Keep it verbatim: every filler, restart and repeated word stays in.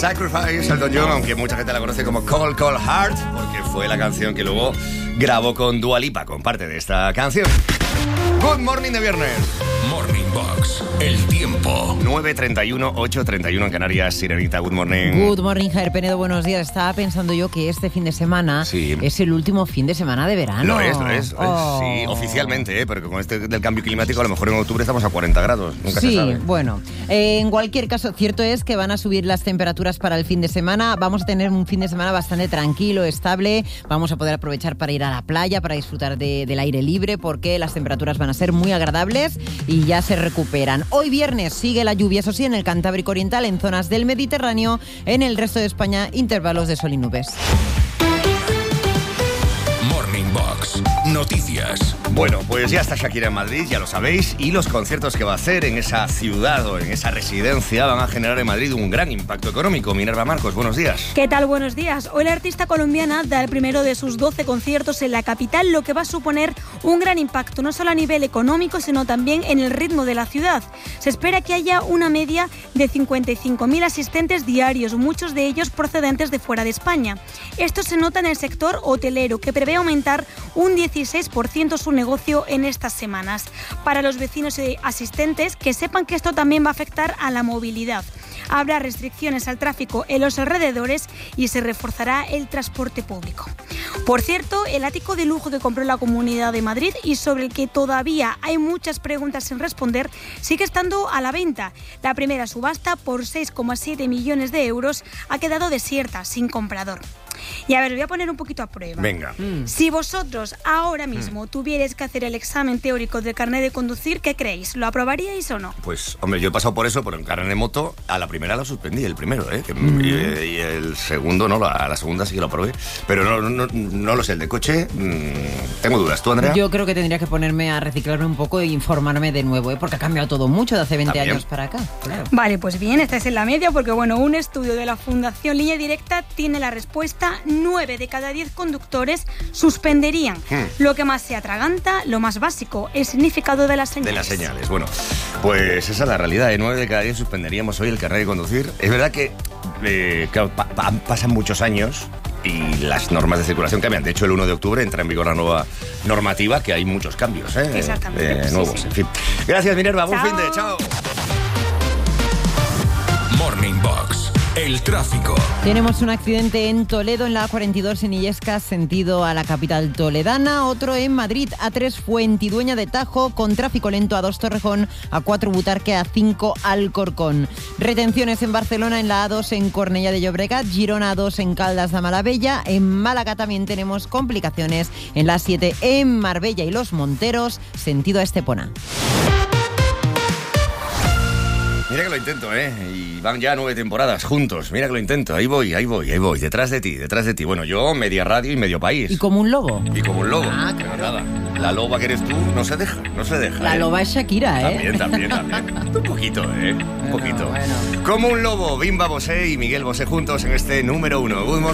Sacrifice, Elton John, aunque mucha gente la conoce como Cold Cold Heart, porque fue la canción que luego grabó con Dua Lipa, con parte de esta canción. Good morning de viernes. Morning Box, el tiempo. nueve treinta y uno, ocho treinta y uno en Canarias. Sirenita, good morning. Good morning, Javier Penedo, buenos días. Estaba pensando yo que este fin de semana sí. es el último fin de semana de verano. Lo es, lo es. Oh. Sí, oficialmente, ¿eh? Pero con este del cambio climático a lo mejor en octubre estamos a cuarenta grados. Nunca sí, se sabe. Bueno. Eh, en cualquier caso, cierto es que van a subir las temperaturas para el fin de semana. Vamos a tener un fin de semana bastante tranquilo, estable. Vamos a poder aprovechar para ir a la playa, para disfrutar de, del aire libre, porque las temperaturas van a ser muy agradables y ya se recuperan. Hoy viernes sigue la lluvia, eso sí, en el Cantábrico Oriental, en zonas del Mediterráneo. En el resto de España, intervalos de sol y nubes. Morning Box, noticias. Bueno, pues ya está Shakira en Madrid, ya lo sabéis, y los conciertos que va a hacer en esa ciudad o en esa residencia van a generar en Madrid un gran impacto económico. Minerva Marcos, buenos días. ¿Qué tal? Buenos días. Hoy la artista colombiana da el primero de sus doce conciertos en la capital, lo que va a suponer un gran impacto, no solo a nivel económico, sino también en el ritmo de la ciudad. Se espera que haya una media de cincuenta y cinco mil asistentes diarios, muchos de ellos procedentes de fuera de España. Esto se nota en el sector hotelero, que prevé aumentar un dieciséis por ciento su negocio en estas semanas. Para los vecinos y asistentes, que sepan que esto también va a afectar a la movilidad. Habrá restricciones al tráfico en los alrededores y se reforzará el transporte público. Por cierto, el ático de lujo que compró la Comunidad de Madrid y sobre el que todavía hay muchas preguntas sin responder, sigue estando a la venta. La primera subasta, por seis coma siete millones de euros, ha quedado desierta, sin comprador. Y a ver, voy a poner un poquito a prueba. Venga. Mm. Si vosotros ahora mismo mm. tuvierais que hacer el examen teórico del carnet de conducir, ¿qué creéis? ¿Lo aprobaríais o no? Pues, hombre, yo he pasado por eso, por el carnet de moto, a la primera lo suspendí, el primero, ¿eh? Que, mm. y, y el segundo no, a la segunda sí que lo aprobé. Pero no, no, no lo sé, el de coche, mmm, tengo dudas. ¿Tú, Andrea? Yo creo que tendría que ponerme a reciclarme un poco e informarme de nuevo, ¿eh? Porque ha cambiado todo mucho de hace veinte ¿También? años para acá. Claro. Vale, pues bien, esta es en la media, porque bueno, un estudio de la Fundación Línea Directa tiene la respuesta: nueve de cada diez conductores suspenderían. Hmm. Lo que más se atraganta, lo más básico, el significado de las señales. De las señales, bueno, pues esa es la realidad, de nueve de cada diez suspenderíamos hoy el carnet de conducir. Es verdad que, eh, claro, pa- pa- pasan muchos años y las normas de circulación cambian. De hecho, el uno de octubre entra en vigor la nueva normativa, que hay muchos cambios, ¿eh? Exactamente. Eh, nuevos, sí, sí. En fin. Gracias, Minerva, buen fin de, chao. Morning Box, el tráfico. Tenemos un accidente en Toledo, en la A cuarenta y dos en Illescas, sentido a la capital toledana. Otro en Madrid, A tres Fuentidueña de Tajo, con tráfico lento a dos Torrejón, A cuatro Butarque, A cinco Alcorcón. Retenciones en Barcelona, en la A dos en Cornellà de Llobregat, Girona A dos en Caldas de Malavella. En Málaga también tenemos complicaciones en la A siete en Marbella y Los Monteros, sentido a Estepona. Mira que lo intento, ¿eh? Y van ya nueve temporadas juntos. Mira que lo intento. Ahí voy, ahí voy, ahí voy. Detrás de ti, detrás de ti. Bueno, yo, media radio y medio país. Y como un lobo. Y como un lobo. Ah, Pero claro. nada. La loba que eres tú no se deja, no se deja. La ¿eh? loba es Shakira, ¿eh? También, también, también. Un poquito, ¿eh? Un Bueno, poquito. bueno. Como un lobo, Bimba Bosé y Miguel Bosé juntos en este número uno. Good morning.